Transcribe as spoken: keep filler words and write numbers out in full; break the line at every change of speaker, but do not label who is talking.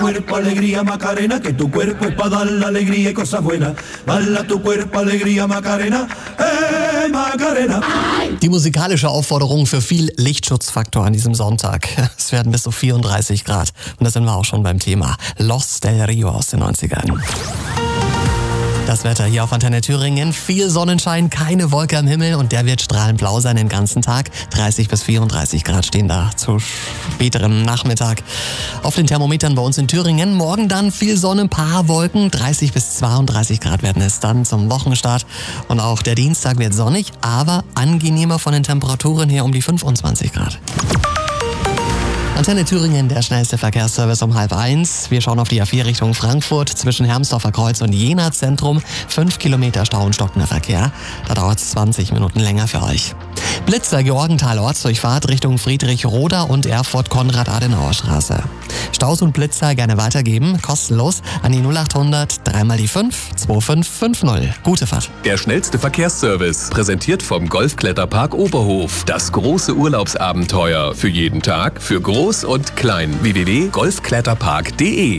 cuerpo, alegría, Macarena, que tu cuerpo es para dar la alegría y cosas buenas. Bala tu cuerpo, alegría, Macarena, eh, Macarena.
Die musikalische Aufforderung für viel Lichtschutzfaktor an diesem Sonntag. Es werden bis zu vierunddreißig Grad. Und da sind wir auch schon beim Thema Los del Rio aus den neunzigern. Das Wetter hier auf Antenne Thüringen. Viel Sonnenschein, keine Wolke am Himmel und der wird strahlend blau sein den ganzen Tag. dreißig bis vierunddreißig Grad stehen da zu späterem Nachmittag. Auf den Thermometern bei uns in Thüringen. Morgen dann viel Sonne, ein paar Wolken. dreißig bis zweiunddreißig Grad werden es dann zum Wochenstart. Und auch der Dienstag wird sonnig, aber angenehmer von den Temperaturen her um die fünfundzwanzig Grad. Antenne Thüringen, der schnellste Verkehrsservice um halb eins. Wir schauen auf die A vier Richtung Frankfurt zwischen Hermsdorfer Kreuz und Jena Zentrum. Fünf Kilometer Stau und stockender Verkehr. Da dauert es zwanzig Minuten länger für euch. Blitzer Georgenthal Ortsdurchfahrt Richtung Friedrich-Roda und Erfurt-Konrad-Adenauer-Straße. Staus und Blitzer gerne weitergeben, kostenlos an die null achthundert dreimal die fünf zwei fünf fünf null. Gute Fahrt.
Der schnellste Verkehrsservice, präsentiert vom Golfkletterpark Oberhof. Das große Urlaubsabenteuer für jeden Tag, für Groß und Klein. w w w punkt golfkletterpark punkt de